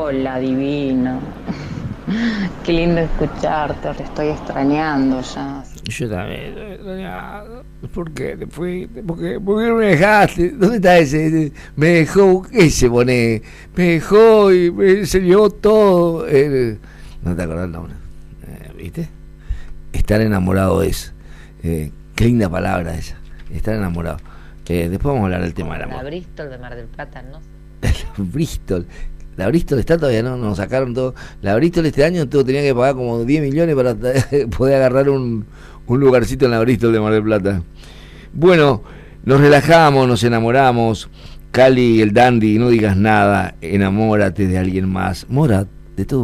Hola, divino. Qué lindo escucharte, te estoy extrañando ya. Yo también. ¿Por qué te fuiste? ¿Por qué no me dejaste? ¿Dónde está ese? Me dejó, ese pone. Me dejó y se llevó todo. No te acordás el nombre. ¿Viste? Estar enamorado es. Qué linda palabra esa. Estar enamorado. Después vamos a hablar del tema del amor. La Bristol de Mar del Plata, no sé. Bristol. La Bristol está todavía, ¿no? Nos sacaron todo. La Bristol este año tenía que pagar como 10 millones para poder agarrar un lugarcito en la Bristol de Mar del Plata. Bueno, nos relajamos, nos enamoramos. Cali, el dandy, no digas nada, enamórate de alguien más. Mora, de todo.